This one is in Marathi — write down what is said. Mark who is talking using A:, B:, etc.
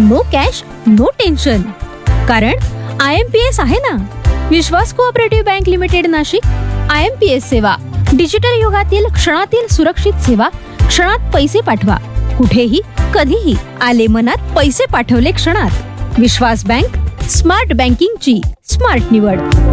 A: No cash no tension. कारण IMPS आहे ना, विश्वास cooperative bank limited Nashik. IMPS सेवा, डिजिटल युगातील क्षणातील सुरक्षित सेवा. क्षणात पैसे पाठवा, कुठेही कधीही. आले मनात पैसे पाठवले क्षणात. विश्वास बँक, स्मार्ट बँकिंगची स्मार्ट निवड.